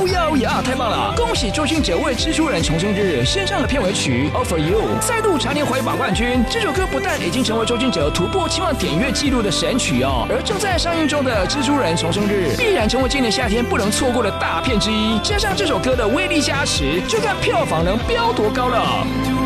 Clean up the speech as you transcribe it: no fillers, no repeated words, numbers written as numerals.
哟呀，太棒了！恭喜周兴哲为《蜘蛛人重生日》献上了片尾曲《All for You》，再度蝉联怀宝冠军。这首歌不但已经成为周兴哲突破7万点阅纪录的神曲哦，而正在上映中的《蜘蛛人重生日》必然成为今年夏天不能错过的大片之一。加上这首歌的威力加持，就看票房能飙多高了。